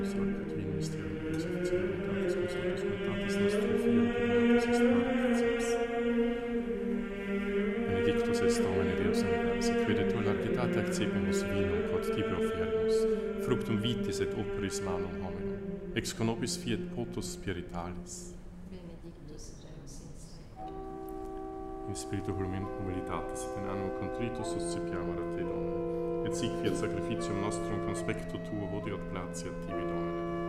Solcat vin mysterium crucifixionalitatis consultus voluntatis nostri fiat ignatus est particeps. Benedictus est Domine Deus universi, quid et tu largitate accepimus vinum quod tibi offerimus, fructum vitis et operis manum hominum, ex conopis fiat potus spiritualis. Benedictus Deus in seculum. In spiritu humilitatis et in animo contritus suscipiamur a te, Domine, et sic fiat sacrificium nostrum conspectu tuo hodie et gratiat tibi, Domine.